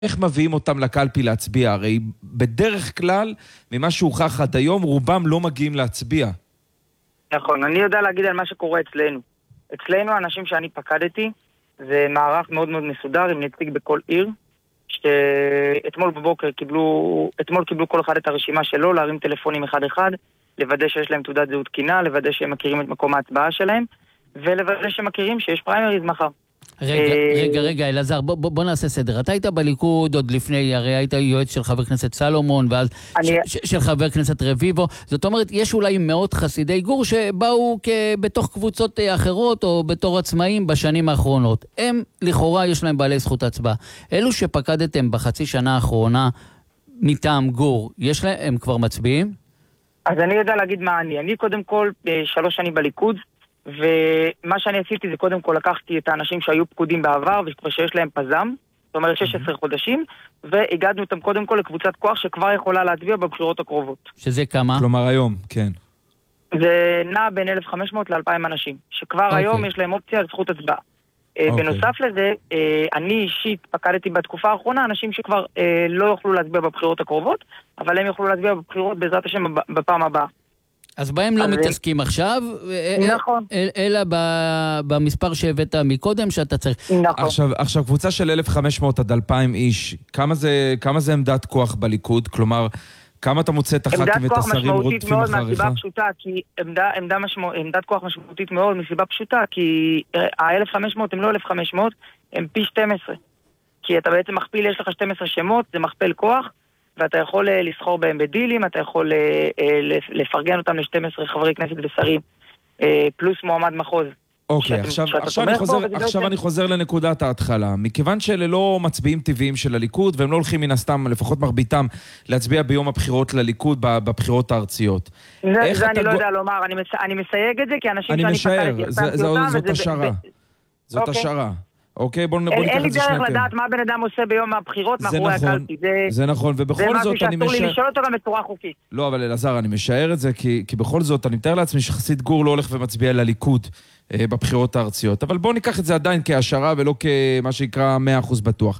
איך מביאים אותם לקלפי להצביע? הרי בדרך כלל, ממה שהוכח עד היום, רובם לא מגיעים להצביע. נכון, אני יודע להגיד על מה שקורה אצלנו. אצלנו, האנשים שאני פקדתי, זה מערך מאוד מאוד מסודר, עם נציג בכל עיר, שאתמול בבוקר קיבלו כל אחד את הרשימה שלו, להרים טלפונים אחד-אחד, לוודא שיש להם תעודת זהות תקינה, לוודא שהם מכירים את מקום ההצבעה שלהם, ולוודא שהם מכירים שיש פריימריז מחר. רגע, אלעזר, בוא נעשה סדר. אתה היית בליכוד עוד לפני, הרי היית יועץ של חבר כנסת סלומון, ואז של חבר כנסת רביבו. זאת אומרת, יש אולי מאות חסידי גור שבאו בתוך קבוצות אחרות, או בתור עצמאים בשנים האחרונות. הם, לכאורה, יש להם בעלי זכות הצבעה. אלו שפקדתם בחצי שנה האחרונה מטעם גור, הם כבר מצביעים? אז אני יודע להגיד מה אני קודם כל 3 שנים בליכוד, ומה שאני עשיתי זה קודם כל לקחתי את האנשים שהיו פקודים בעבר ושיש להם פזם, זאת אומרת 16 חודשים, והגענו אותם קודם כל לקבוצת כוח שכבר יכולה להצביע בבחירות הקרובות. שזה כמה? כלומר היום, כן. זה נע בין 1,500 ל-2,000 אנשים, שכבר היום יש להם אופציה על זכות הצבעה. בנוסף לזה, אני אישית פקדתי בתקופה האחרונה אנשים שכבר לא יוכלו להצביע בבחירות הקרובות, אבל הם יוכלו להצביע בבחירות בעזרת השם בפעם הבאה. אז בהם לא מתעסקים עכשיו, נכון. אלא במספר שהבאת מקודם שאתה צריך. נכון. עכשיו, קבוצה של 1,500 עד 2,000 איש, כמה זה עמדת כוח בליכוד? כלומר, כמה אתה מוצא את הח"כים ואת השרים רודפים אחריך? מסיבה פשוטה, כי עמדת כוח משמעותית מאוד מסיבה פשוטה, כי ה-1,500 הם לא 1,500, הם פי 12. כי אתה בעצם מכפיל, יש לך 12 שמות, זה מכפל כוח, ואתה יכול לסחור בהם בדילים, אתה יכול לפרגן אותם ל-12 חברי כנסת ושרים, פלוס מועמד מחוז. אוקיי, עכשיו אני חוזר לנקודת ההתחלה. מכיוון שאלה לא מצביעים טבעיים של הליכוד, והם לא הולכים מן הסתם, לפחות מרביתם, להצביע ביום הבחירות לליכוד בבחירות הארציות. זה אני לא יודע לומר, אני מסייג את זה, כי אנשים שאני פקדתי, זאת השערה. זאת השערה. אוקיי, בוא ניקח אין לי את זה שנתיים. דרך לדעת מה בן אדם עושה ביום הבחירות מאחורי הקלפי. זה נכון, ובכל זאת אני משהו שאסור לי לשאול אותו גם בצורה חוקית. לא, אבל אלעזר, אני משער את זה, כי בכל זאת, אני מתאר לעצמי שחסיד גור לא הולך ומצביע לליכוד בבחירות הארציות. אבל בוא ניקח את זה עדיין כהשערה ולא כמה שיקרא 100% בטוח.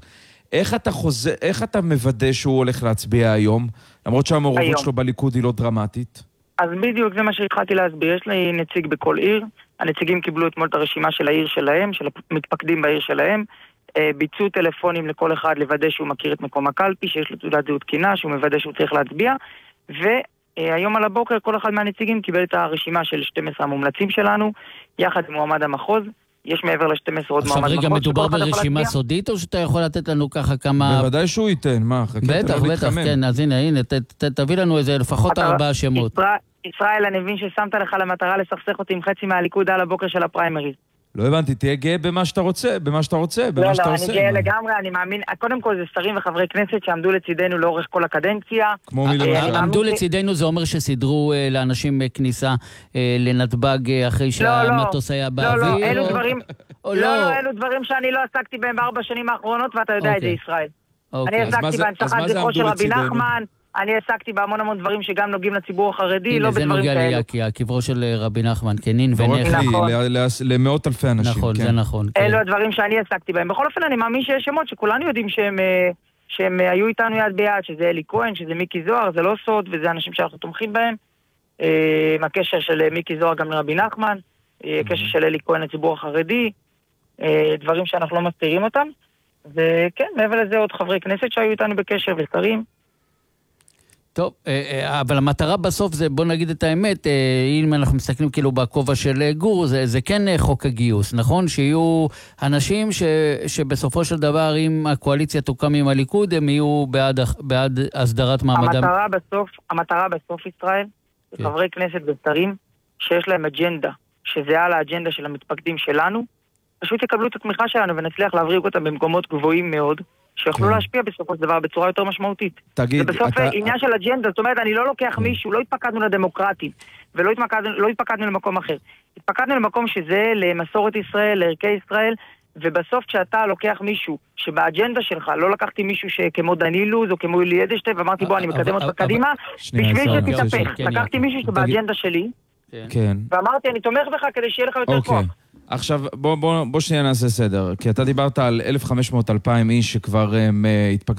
איך אתה מוודא שהוא הולך להצביע היום, למרות שהמעורבות שלו בליכוד היא לא דרמטית? אז בדיוק זה מה שהתחלתי להסביר. יש לי נציג בכל עיר, הנציגים קיבלו אתמול את הרשימה של העיר שלהם, של המתפקדים בעיר שלהם, ביצעו טלפונים לכל אחד לוודא שהוא מכיר את מקום הקלפי, שיש לו תעודת זהות תקינה, שהוא מוודא שהוא צריך להצביע, והיום על הבוקר כל אחד מהנציגים קיבל את הרשימה של 12 המומלצים שלנו, יחד עם מועמד המחוז. יש מעבר ל-12 עוד מועמד מחוז. עכשיו רגע, מדובר ברשימה סודית, או שאתה יכול לתת לנו ככה כמה... בוודאי שהוא ייתן, מה? בטח, כן, אז הנה, תביא לנו איזה לפחות 4 שמות. ישראל, אני מבין ששמת לך למטרה לסכסך אותי עם חצי מהליכוד על הבוקר של הפריימריז. לא הבנתי, תהיה גאה במה שאתה רוצה, במה שאתה עושה. לא, אני גאה לגמרי, אני מאמין, קודם כל זה שרים וחברי כנסת שעמדו לצידנו לאורך כל הקדנציה. עמדו לצידנו, זה אומר שסידרו לאנשים כניסה לנתב"ג אחרי שהמטוס היה באוויר? לא, אלו דברים שאני לא עסקתי בהם ב4 שנים האחרונות, ואתה יודע את זה, ישראל. אני עסקתי בהנצחת זכרו של רבי נחמן, אני עסקתי בהמון דברים שגם נוגעים לציבור החרדי, לא בדברים כאלה. זה נוגע לי, הקברו של רבי נחמן, כנין ונכד. למאות אלפי אנשים. נכון, זה נכון. אלו הדברים שאני עסקתי בהם. בכל אופן, אני מאמין שיש שמות שכולנו יודעים שהם היו איתנו יד ביד, שזה אלי כהן, שזה מיקי זוהר, זה לא סוד, וזה אנשים שאנחנו תומכים בהם. הקשר של מיקי זוהר גם לרבי נחמן, הקשר של אלי כהן לציבור החרדי, דברים שאנחנו לא מסתירים אותם. וכן, מעבר לזה עוד חברי כנסת שהיו איתנו בקשר ושרים. טוב, אבל המטרה בסוף זה, בוא נגיד את האמת, אם אנחנו מסתכלים כאילו בכובע של גור, זה כן חוק הגיוס, נכון? שיהיו אנשים שבסופו של דבר, אם הקואליציה תוקם עם הליכוד, הם יהיו בעד הסדרת מעמדם. המטרה בסוף, ישראל, חברי כנסת ושרים, שיש להם אג'נדה, שזה על האג'נדה של המתפקדים שלנו, פשוט יקבלו את התמיכה שלנו ונצליח להבריג אותם במקומות גבוהים מאוד, שיוכלו להשפיע בסופו של דבר בצורה יותר משמעותית. זה בסוף עניין של אג'נדה, זאת אומרת, אני לא לוקח מישהו, לא התפקדנו לדמוקרטים, ולא התפקדנו למקום אחר. התפקדנו למקום שזה למסורת ישראל, לערכי ישראל, ובסוף כשאתה לוקח מישהו שבאג'נדה שלך, לא לקחתי מישהו שכמו דנילוז או כמו יולי אדלשטיין, ואמרתי בוא אני מקדם אותך קדימה, בשביל שתתהפך. לקחתי מישהו שבאג'נדה שלי, ואמרתי אני תומך בך כדי שיהיה לך יותר כוח. עכשיו, בוא שנייה נעשה סדר, כי אתה דיברת על 1,500-2,000 איש שכבר התפקדו